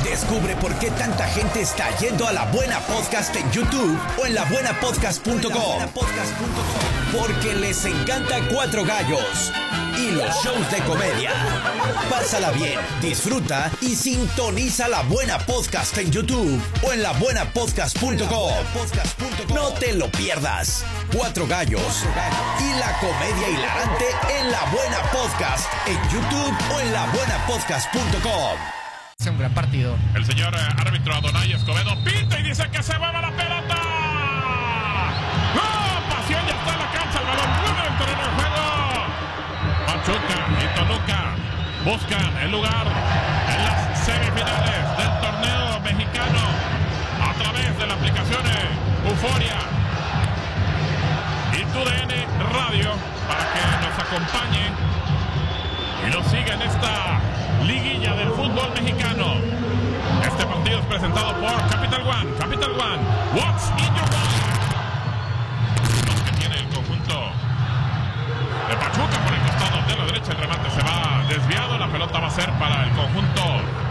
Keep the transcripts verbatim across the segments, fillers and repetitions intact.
Descubre por qué tanta gente está yendo a La Buena Podcast en YouTube o en la buena podcast punto com. Porque les encanta Cuatro Gallos y los shows de comedia. Pásala bien, disfruta y sintoniza La Buena Podcast en YouTube o en la buena podcast punto com. No te lo pierdas. Cuatro Gallos y la comedia hilarante en La Buena Podcast en YouTube o en la buena podcast punto com. Es un gran partido. El señor eh, árbitro Adonai Escobedo pinta y dice que se mueva la pelota. ¡Oh! Pasión ya está en la cancha. El balón mueve el terreno de juego. Pachuca y Toluca buscan el lugar en las semifinales del torneo mexicano a través de la aplicación Euforia y T U D N Radio para que nos acompañe y nos siga en esta liguilla del fútbol mexicano. Este partido es presentado por Capital One. Capital One, what's in your wallet? Los que tiene el conjunto de Pachuca por el costado de la derecha. El remate se va desviado. La pelota va a ser para el conjunto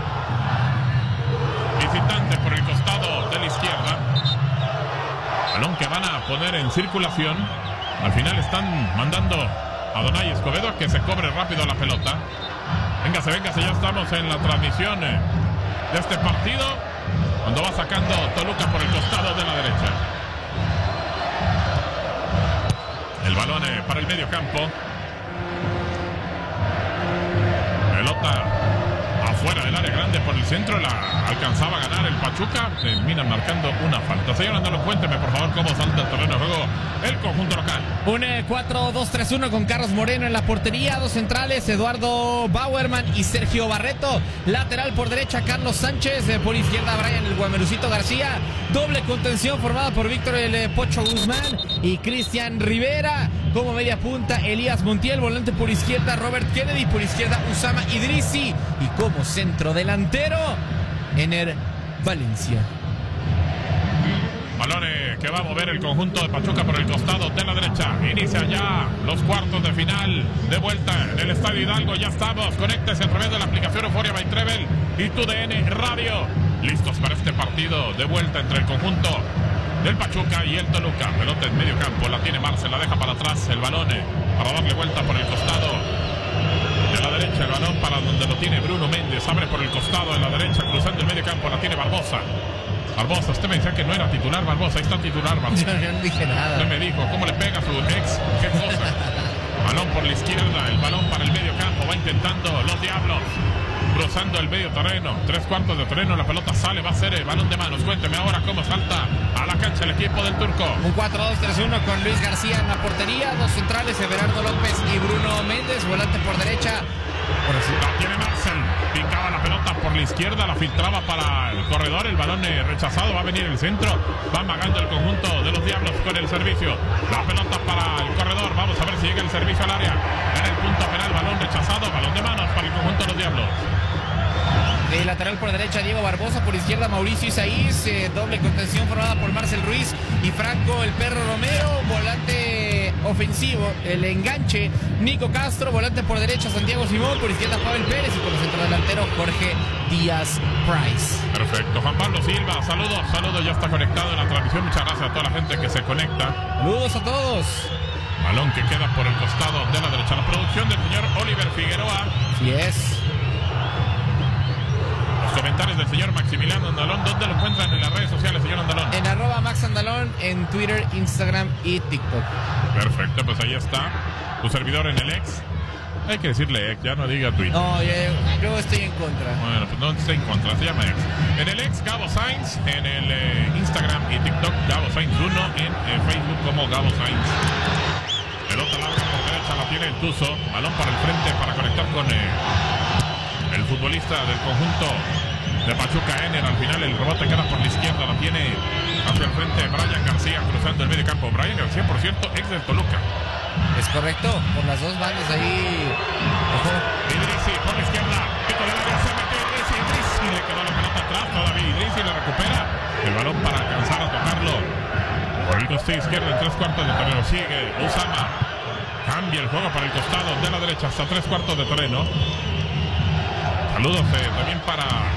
visitante por el costado de la izquierda. Balón que van a poner en circulación. Al final están mandando a Adonai Escobedo a que se cobre rápido la pelota. Véngase, véngase, ya estamos en la transmisión de este partido. Cuando va sacando Toluca por el costado de la derecha. El balón eh, para el medio campo. Pelota afuera del área grande por el centro. La alcanzaba a ganar el Pachuca. Terminan marcando una falta. Señor Andalo, cuénteme por favor cómo salta el terreno de juego el conjunto local. Un eh, cuatro dos tres uno con Carlos Moreno en la portería. Dos centrales, Eduardo Bauerman y Sergio Barreto. Lateral por derecha, Carlos Sánchez. Eh, por izquierda, Brian el Guamerucito García. Doble contención formada por Víctor el eh, Pocho Guzmán y Cristian Rivera. Como media punta, Elías Montiel. Volante por izquierda, Robert Kennedy. Por izquierda, Usama Idrisi. Y como centro delantero, Ener Valencia. Balón que va a mover el conjunto de Pachuca por el costado de la derecha. Inicia ya los cuartos de final de vuelta en el Estadio Hidalgo. Ya estamos. Conéctese a través de la aplicación Euforia by Trevel y T U D N Radio. Listos para este partido de vuelta entre el conjunto del Pachuca y el Toluca. Pelota en medio campo. La tiene Marce. La deja para atrás. El balón para darle vuelta por el costado de la derecha. El balón para donde lo tiene Bruno Méndez. Abre por el costado de la derecha. Cruzando el medio campo. La tiene Barbosa. Barbosa, usted me decía que no era titular, Barbosa. Ahí está titular, Barbosa. Yo no dije nada. Usted me dijo, ¿cómo le pega a su ex? ¿Qué cosa? Balón por la izquierda, el balón para el medio campo. Va intentando los Diablos. Cruzando el medio terreno. Tres cuartos de terreno, la pelota sale. Va a ser el balón de manos. Cuénteme ahora cómo salta a la cancha el equipo del Turco. Un cuatro dos tres uno con Luis García en la portería. Dos centrales, Everardo López y Bruno Méndez. Volante por derecha. La tiene Marcel, picaba la pelota por la izquierda, la filtraba para el corredor, el balón eh, rechazado, va a venir el centro, va amagando el conjunto de los Diablos con el servicio, la pelota para el corredor, vamos a ver si llega el servicio al área, en el punto penal, balón rechazado, balón de manos para el conjunto de los Diablos. De lateral por derecha, Diego Barbosa. Por izquierda, Mauricio Isaías. Eh, doble contención formada por Marcel Ruiz y Franco el Perro Romero. Volante ofensivo, el enganche, Nico Castro. Volante por derecha, Santiago Simón. Por izquierda, Pavel Pérez. Y como centro delantero, Jorge Díaz Price. Perfecto. Juan Pablo Silva, saludos, saludos. Ya está conectado en la transmisión. Muchas gracias a toda la gente que se conecta. Saludos a todos. Balón que queda por el costado de la derecha. La producción del señor Oliver Figueroa. Así es. Comentarios del señor Maximiliano Andalón. ¿Dónde lo encuentran en las redes sociales, señor Andalón? En arroba Max Andalón, en Twitter, Instagram y TikTok. Perfecto, pues ahí está. Tu servidor en el ex. Hay que decirle ex, ya no diga Twitter. No, yo, yo estoy en contra. Bueno, pues no estoy en contra, se llama ex. En el ex, Gabo Sainz. En el eh, Instagram y TikTok, Gabo Sainz uno. En eh, Facebook como Gabo Sainz. Pelota larga por derecha, la tiene el Tuzo. Balón para el frente para conectar con eh, el futbolista del conjunto de Pachuca, Ener. Al final el rebote queda por la izquierda, la tiene hacia el frente Brian García cruzando el medio campo. Brian García, por cierto, ex del Toluca. Es correcto, por las dos bandas ahí. Ojo. Idrisi por la izquierda, pico del área, se metió Idrisi, Idrisi le quedó la pelota atrás, todavía Idrisi le recupera el balón para alcanzar a tocarlo por el costado izquierdo en tres cuartos de terreno. Sigue Usama, cambia el juego para el costado de la derecha hasta tres cuartos de terreno. Saludos eh, también para